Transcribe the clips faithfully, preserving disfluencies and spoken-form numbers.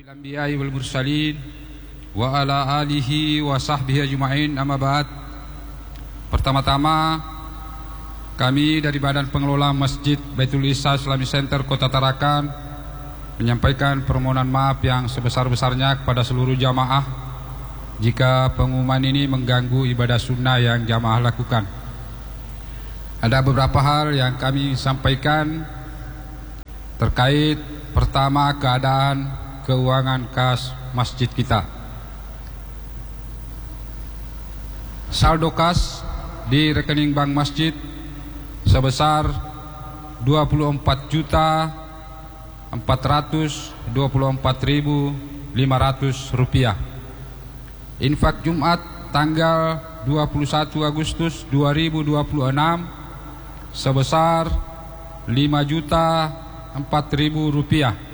Al-Anbiya'i wal Mursalin wa ala alihi wa sahbihi ajma'in, amma ba'd. Pertama-tama kami dari Badan Pengelola Masjid Baitul Isa Islamic Center Kota Tarakan menyampaikan permohonan maaf yang sebesar-besarnya kepada seluruh jamaah jika pengumuman ini mengganggu ibadah sunnah yang jamaah lakukan. Ada beberapa hal yang kami sampaikan terkait pertama keadaan keuangan kas masjid kita. Saldo kas di rekening bank masjid sebesar dua puluh empat juta empat ratus dua puluh empat ribu lima ratus rupiah. Infak Jumat tanggal dua puluh satu Agustus dua ribu dua puluh enam sebesar lima juta empat ribu rupiah.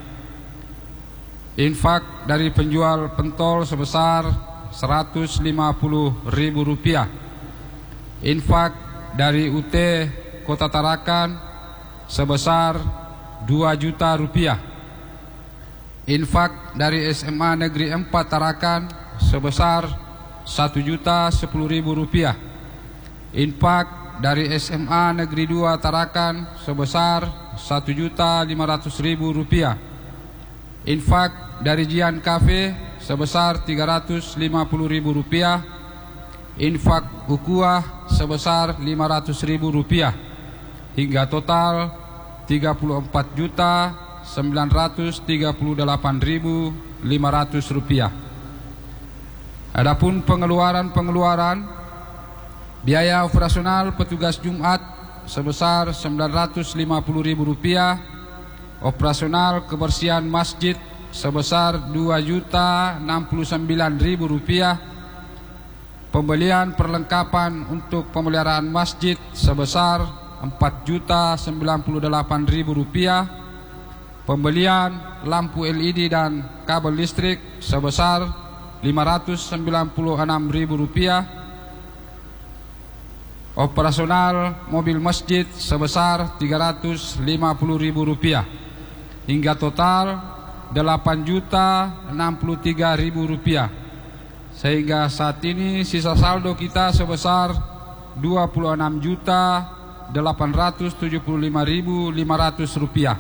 Infak dari penjual pentol sebesar seratus lima puluh ribu rupiah. Infak dari U T Kota Tarakan sebesar dua juta rupiah. Infak dari S M A Negeri empat Tarakan sebesar satu juta sepuluh ribu rupiah. Infak dari S M A Negeri dua Tarakan sebesar satu juta lima ratus ribu rupiah. Infak dari Jian Cafe sebesar tiga ratus lima puluh ribu rupiah. Infak Ukuah sebesar lima ratus ribu rupiah. Hingga total tiga puluh empat juta sembilan ratus tiga puluh delapan ribu lima ratus rupiah. Adapun pengeluaran-pengeluaran biaya operasional petugas Jumat sebesar sembilan ratus lima puluh ribu rupiah. Operasional kebersihan masjid sebesar dua juta enam puluh sembilan ribu rupiah. Pembelian perlengkapan untuk pemeliharaan masjid sebesar empat juta sembilan puluh delapan ribu rupiah. Pembelian lampu L E D dan kabel listrik sebesar lima ratus sembilan puluh enam ribu rupiah. Operasional mobil masjid sebesar tiga ratus lima puluh ribu rupiah. Hingga total delapan juta enam puluh tiga ribu rupiah. Sehingga saat ini sisa saldo kita sebesar dua puluh enam juta delapan ratus tujuh puluh lima ribu lima ratus rupiah.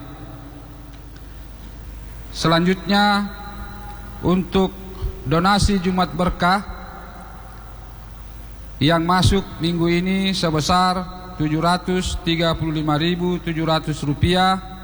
Selanjutnya untuk donasi Jumat Berkah yang masuk minggu ini sebesar tujuh ratus tiga puluh lima ribu tujuh ratus rupiah.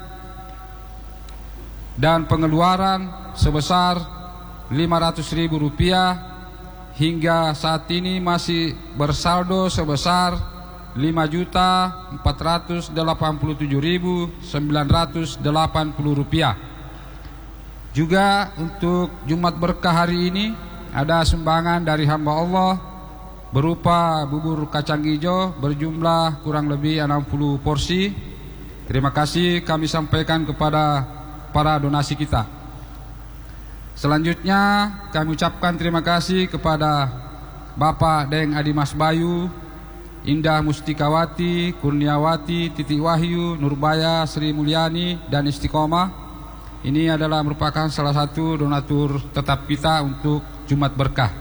Dan pengeluaran sebesar lima ratus ribu rupiah. Hingga saat ini masih bersaldo sebesar lima juta empat ratus delapan puluh tujuh ribu sembilan ratus delapan puluh rupiah. Juga untuk Jumat Berkah hari ini ada sumbangan dari hamba Allah berupa bubur kacang hijau berjumlah kurang lebih enam puluh porsi. Terima kasih kami sampaikan kepada para donasi kita. Selanjutnya kami ucapkan terima kasih kepada Bapak Deng Adimas Bayu, Indah Mustikawati, Kurniawati, Titi Wahyu, Nurbaya, Sri Mulyani, dan Istiqomah. Ini adalah merupakan salah satu donatur tetap kita untuk Jumat Berkah.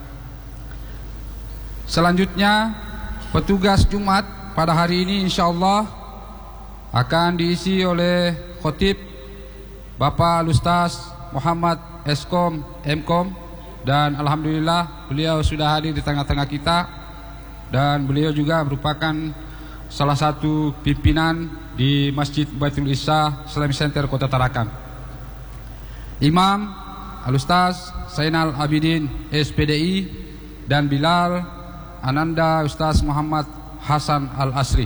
Selanjutnya petugas Jumat pada hari ini insya Allah akan diisi oleh khotib Bapak Ustaz Muhammad Eskom M Kom, dan alhamdulillah beliau sudah hadir di tengah-tengah kita, dan beliau juga merupakan salah satu pimpinan di Masjid Baitul Isa Islamic Center Kota Tarakan. Imam Al-Ustaz Zainal Abidin S P D I dan Bilal Ananda Ustaz Muhammad Hasan Al-Asri.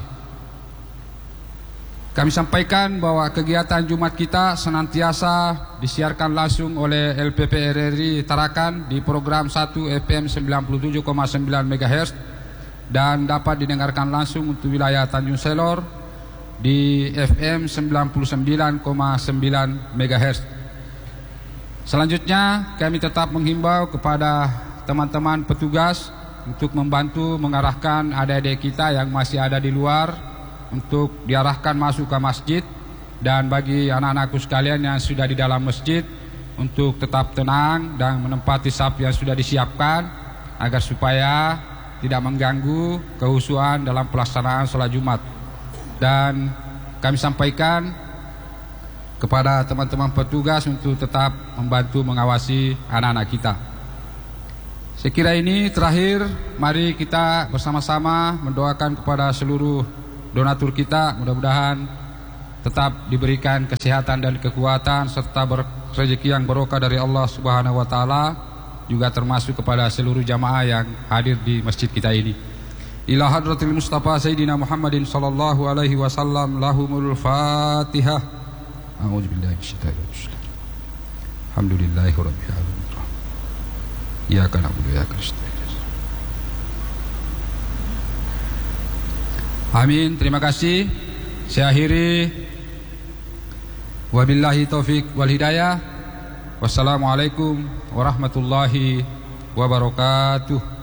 Kami sampaikan bahwa kegiatan Jumat kita senantiasa disiarkan langsung oleh L P P R R I Tarakan di program satu F M sembilan puluh tujuh koma sembilan megahertz dan dapat didengarkan langsung untuk wilayah Tanjung Selor di F M sembilan puluh sembilan koma sembilan megahertz. Selanjutnya kami tetap menghimbau kepada teman-teman petugas untuk membantu mengarahkan adik-adik kita yang masih ada di luar untuk diarahkan masuk ke masjid, dan bagi anak-anakku sekalian yang sudah di dalam masjid untuk tetap tenang dan menempati saf yang sudah disiapkan agar supaya tidak mengganggu kehusuan dalam pelaksanaan sholat Jumat. Dan kami sampaikan kepada teman-teman petugas untuk tetap membantu mengawasi anak-anak kita. Saya kira ini terakhir, mari kita bersama-sama mendoakan kepada seluruh donatur kita, mudah-mudahan tetap diberikan kesehatan dan kekuatan serta rezeki yang barokah dari Allah Subhanahu wa taala, juga termasuk kepada seluruh jamaah yang hadir di masjid kita ini. Ila hadratil Mustafa Sayyidina Muhammadin sallallahu alaihi wasallam, lahumul Fatihah. A'udzubillahi minasyaitonir rajim. Alhamdulillahirabbil alamin. Iyyaka na'budu wa iyyaka nasta'in. Amin. Terima kasih. Saya akhiri. Wabillahi taufik wal hidayah. Wassalamualaikum warahmatullahi wabarakatuh.